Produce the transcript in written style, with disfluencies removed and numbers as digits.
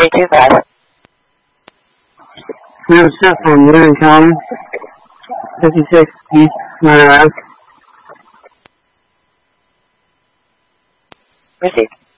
325. New shift from Union County, 56 East Minor Ave. Received.